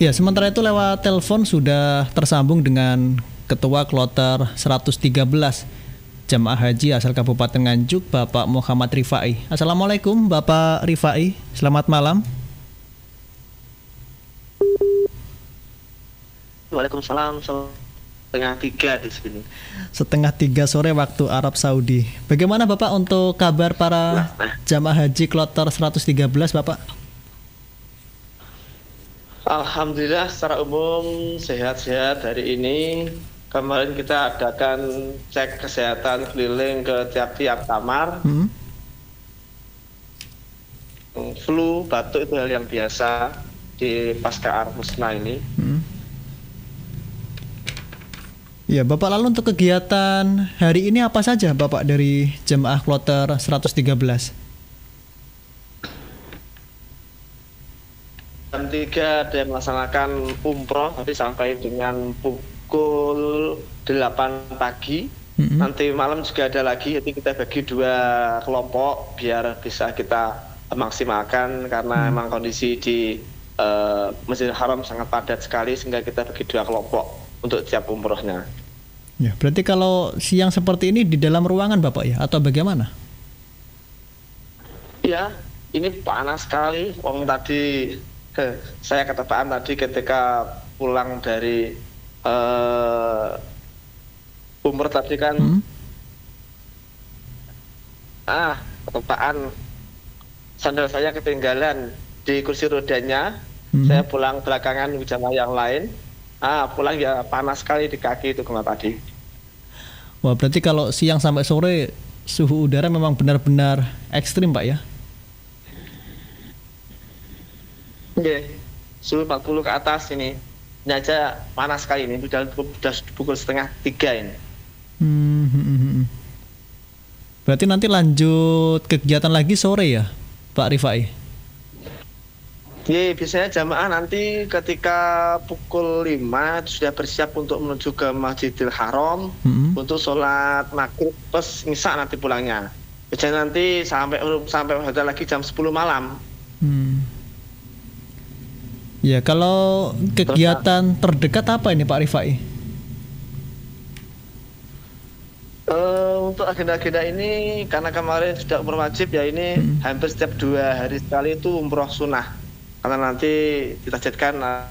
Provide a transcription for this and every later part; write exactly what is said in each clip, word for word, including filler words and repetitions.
Ya, sementara itu lewat telepon sudah tersambung dengan Ketua Kloter seratus tiga belas Jamaah Haji asal Kabupaten Nganjuk, Bapak Muhammad Rifai. Assalamualaikum Bapak Rifai, selamat malam. Waalaikumsalam, setengah tiga di sini. Setengah tiga sore waktu Arab Saudi. Bagaimana Bapak untuk kabar para jamaah haji Kloter seratus tiga belas Bapak? Alhamdulillah secara umum sehat-sehat hari ini. Kemarin kita adakan cek kesehatan keliling ke tiap-tiap kamar. Hmm. Flu, batuk itu hal yang biasa di pasca Armusna ini. Hmm. Ya, Bapak, lalu untuk kegiatan hari ini apa saja Bapak dari jemaah Kloter seratus tiga belas? Jam tiga ada yang melaksanakan umroh, tapi sampai dengan pukul delapan pagi. Mm-hmm. Nanti malam juga ada lagi, jadi kita bagi dua kelompok biar bisa kita maksimalkan, karena mm. emang kondisi di uh, Masjidil Haram sangat padat sekali, sehingga kita bagi dua kelompok untuk tiap umrohnya. Ya, berarti kalau siang seperti ini di dalam ruangan Bapak ya, atau bagaimana? Ya, ini panas sekali. Wong tadi eh, saya ketepaan tadi ketika pulang dari uh, umroh tadi kan, hmm? ah ketepaan sandal saya ketinggalan di kursi rodanya. Hmm. Saya pulang belakangan jamaah yang lain. Ah, pulang ya panas sekali di kaki itu kemarin tadi. Wah, berarti kalau siang sampai sore suhu udara memang benar-benar ekstrim, Pak ya? Iya, suhu empat puluh ke atas ini. Ini aja panas sekali ini, sudah, sudah pukul setengah tiga ini. Hmm, hmm, hmm. Berarti nanti lanjut kegiatan lagi sore ya, Pak Rifai? Iya, biasanya jamaah nanti ketika pukul lima sudah bersiap untuk menuju ke Masjidil Haram hmm. untuk sholat maghrib plus isya nanti pulangnya. Biasanya nanti sampai sampai hotel lagi jam sepuluh malam. Hmm. Ya, kalau kegiatan Terus, terdekat apa ini Pak Rifai? Uh, untuk agenda-agenda ini karena kemarin sudah umroh wajib ya, ini hmm. hampir setiap dua hari sekali itu umroh sunnah. Karena nanti kita jadikan uh,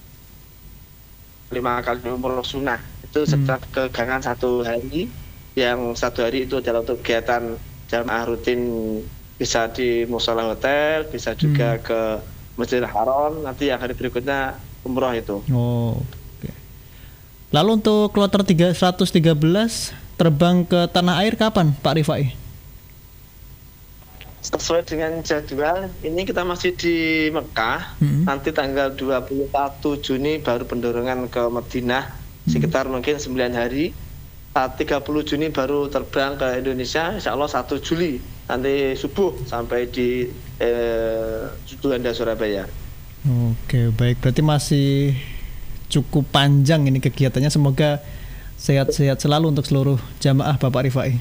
lima kali umroh sunnah itu setiap hmm. kegangan satu hari, yang satu hari itu adalah untuk kegiatan jamaah rutin, bisa di mushola hotel, bisa juga hmm. ke Masjidil Haram, nanti yang hari berikutnya umroh itu. Oh, oke. Okay. Lalu untuk kloter seratus tiga belas terbang ke tanah air kapan Pak Rifai? Sesuai dengan jadwal, ini kita masih di Mekah, hmm. nanti tanggal dua puluh satu Juni baru pendorongan ke Madinah, hmm. sekitar mungkin sembilan hari. tiga puluh Juni baru terbang ke Indonesia, insya Allah satu Juli nanti subuh sampai di eh, Juanda Surabaya. Oke, baik, berarti masih cukup panjang ini kegiatannya. Semoga sehat-sehat selalu untuk seluruh jamaah Bapak Rifai.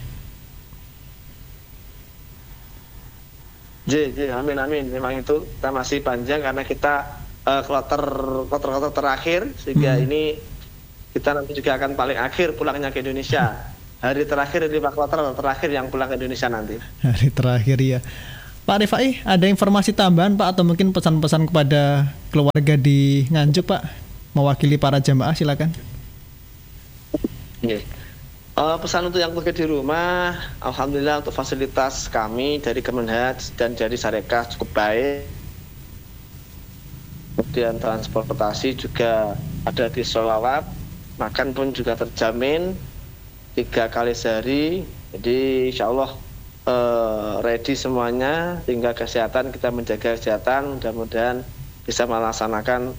J, J, amin amin. Memang itu kita masih panjang karena kita uh, kloter kloter kloter terakhir, sehingga hmm. ini kita nanti juga akan paling akhir pulangnya ke Indonesia. Hari terakhir di Pak Kloter terakhir yang pulang ke Indonesia nanti. Hari terakhir ya. Pak Rifai, ada informasi tambahan Pak, atau mungkin pesan-pesan kepada keluarga di Nganjuk Pak, mewakili para jamaah, silakan. Yeah. Uh, pesan untuk yang bekerja di rumah, alhamdulillah untuk fasilitas kami dari Kemenhaj dan dari Sarekah cukup baik. Kemudian transportasi juga ada di sholawat, makan pun juga terjamin tiga kali sehari. Jadi insya Allah uh, ready semuanya, tinggal kesehatan, kita menjaga kesehatan, mudah-mudahan bisa melaksanakan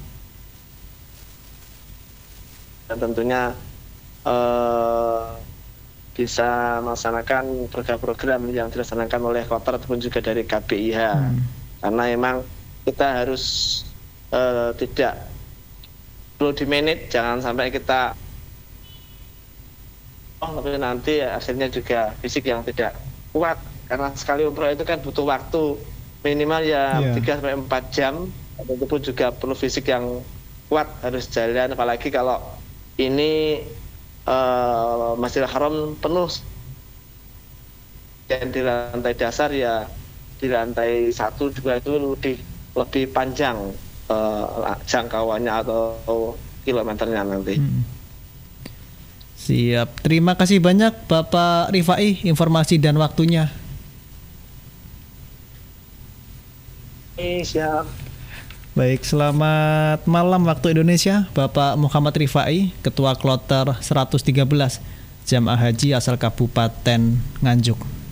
dan tentunya Uh, bisa melaksanakan program-program yang dilaksanakan oleh Kloter ataupun juga dari K B I H. Hmm. Karena memang kita harus uh, tidak perlu di manage, jangan sampai kita oh tapi nanti hasilnya juga fisik yang tidak kuat, karena sekali umroh itu kan butuh waktu minimal ya yeah. tiga sampai empat jam, itu pun juga perlu fisik yang kuat harus jalan, apalagi kalau ini uh, Masjidil Haram penuh dan di lantai dasar ya di lantai satu dua itu lebih lebih panjang uh, jangkauannya atau kilometernya nanti. Hmm. Siap, terima kasih banyak Bapak Rifai informasi dan waktunya. Eh, siap. Baik, selamat malam waktu Indonesia Bapak Muhammad Rifai, Ketua Kloter seratus tiga belas Jamaah Haji asal Kabupaten Nganjuk.